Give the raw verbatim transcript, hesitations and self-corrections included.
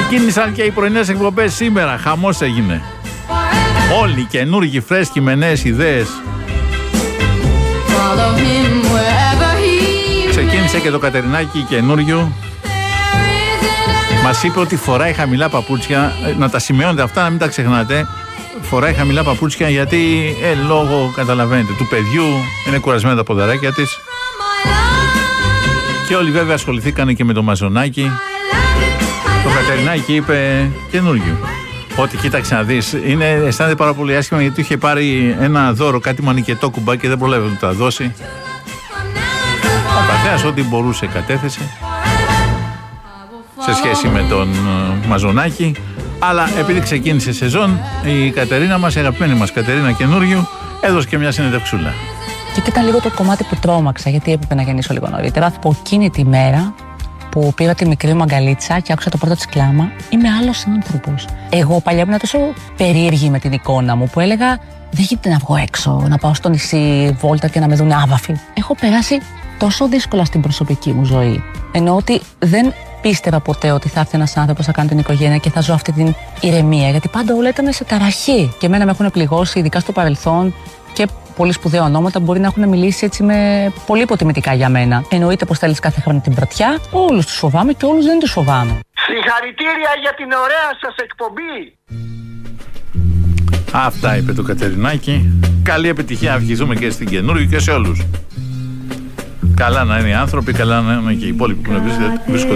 Ξεκίνησαν και οι πρωινές εκπομπές σήμερα. Χαμός έγινε. Όλοι καινούργοι, φρέσκοι, με νέες ιδέες. Ξεκίνησε και το Κατερινάκι καινούριο. Μας είπε ότι φοράει χαμηλά παπούτσια. Να τα σημειώνετε αυτά, να μην τα ξεχνάτε. Φοράει χαμηλά παπούτσια γιατί ε, λόγω, καταλαβαίνετε, του παιδιού είναι κουρασμένα τα ποδαράκια της. Και όλοι βέβαια ασχοληθήκαν και με το μαζονάκι. Το Κατερινάκι είπε καινούριο. Ότι κοίταξε να δεις, είναι, αισθάνεται πάρα πολύ άσχημα γιατί είχε πάρει ένα δώρο, κάτι μανικετό κουμπάκι και δεν προλάβει να τα δώσει. Ο καθένας ό,τι μπορούσε κατέθεσε σε σχέση με τον uh, μαζονάκι. Αλλά επειδή ξεκίνησε σεζόν, η Κατερίνα μας, η αγαπημένη μας Κατερίνα καινούριου, έδωσε και μια συνεντευξούλα. Και ήταν λίγο το κομμάτι που τρόμαξα, γιατί έπρεπε να γεννήσω λίγο νωρίτερα. Θα πω εκείνη τη μέρα που πήρα τη μικρή μου αγκαλίτσα και άκουσα το πρώτο της κλάμα, είμαι άλλος άνθρωπος. Εγώ παλιά ήμουν τόσο περίεργη με την εικόνα μου που έλεγα δεν γίνεται να βγω έξω, να πάω στο νησί βόλτα και να με δουν άβαφη. Έχω περάσει τόσο δύσκολα στην προσωπική μου ζωή. Εννοώ ότι δεν πίστευα ποτέ ότι θα έρθει ένας άνθρωπος να κάνει την οικογένεια και θα ζω αυτή την ηρεμία. Γιατί πάντα όλα ήταν σε ταραχή. Και εμένα με έχουν πληγώσει, ειδικά στο παρελθόν, και πολύ σπουδαία ονόματα μπορεί να έχουν μιλήσει έτσι με πολύ υποτιμητικά για μένα. Εννοείται πως θέλεις κάθε χρόνο την πρωτιά. Όλους τους φοβάμαι και όλους δεν τους φοβάμαι. Συγχαρητήρια για την ωραία σας εκπομπή. Αυτά είπε το Κατερινάκι. Καλή επιτυχία να ευχηθούμε και στην καινούργια και σε όλους. Καλά να είναι οι άνθρωποι, καλά να είναι και οι υπόλοιποι που βρίσκονται